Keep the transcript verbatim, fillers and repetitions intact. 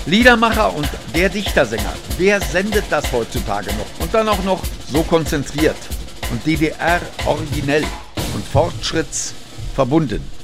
Liedermacher und der Dichtersänger, wer sendet das heutzutage noch? Und dann auch noch so konzentriert und D D R originell und fortschrittsverbunden.